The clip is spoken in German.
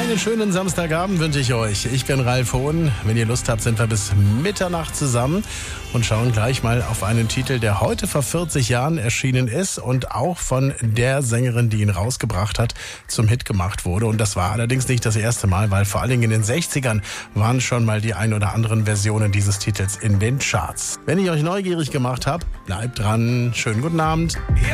Einen schönen Samstagabend wünsche ich euch. Ich bin Ralf Hohn. Wenn ihr Lust habt, sind wir bis Mitternacht zusammen und schauen gleich mal auf einen Titel, der heute vor 40 Jahren erschienen ist und auch von der Sängerin, die ihn rausgebracht hat, zum Hit gemacht wurde. Und das war allerdings nicht das erste Mal, weil vor allen Dingen in den 60ern waren schon mal die ein oder anderen Versionen dieses Titels in den Charts. Wenn ich euch neugierig gemacht habe, bleibt dran. Schönen guten Abend.